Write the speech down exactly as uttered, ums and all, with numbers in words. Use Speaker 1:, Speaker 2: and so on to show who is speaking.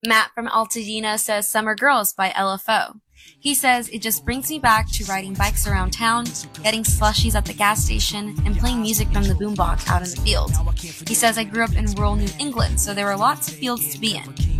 Speaker 1: Matt from Altadena says Summer Girls by L F O. He says, it just brings me back to riding bikes around town, getting slushies at the gas station, and playing music from the boombox out in the field. He says, I grew up in rural New England, so there were lots of fields to be in.